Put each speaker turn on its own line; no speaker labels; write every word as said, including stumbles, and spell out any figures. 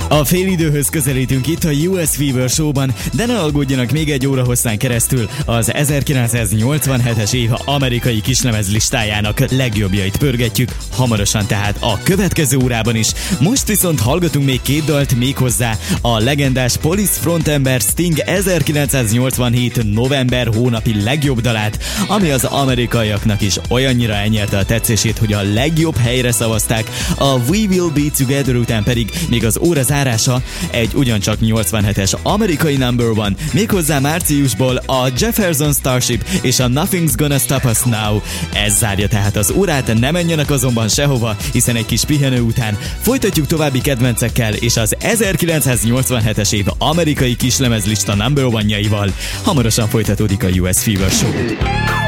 A félidőhöz közelítünk itt a U S Fever Show-ban, de ne aggódjanak, még egy óra hosszán keresztül az ezerkilencszáznyolcvanhetes év amerikai kislemez listájának legjobbjait pörgetjük, hamarosan tehát a következő órában is. Most viszont hallgatunk még két dalt, méghozzá a legendás Police frontember Sting ezerkilencszáznyolcvanhét november hónapi legjobb dalát, ami az amerikaiaknak is olyannyira elnyerte a tetszését, hogy a legjobb helyre szavazták, a We Will Be Together után pedig még az óra zárása egy ugyancsak nyolcvanhetes amerikai number one, méghozzá márciusból a Jefferson Starship és a Nothing's Gonna Stop Us Now. Ez zárja tehát az órát, ne menjenek azonban sehova, hiszen egy kis pihenő után folytatjuk további kedvencekkel és az ezerkilencszáznyolcvanhetes év amerikai kislemezlista number one-jaival. Hamarosan folytatódik a U S Fever Show.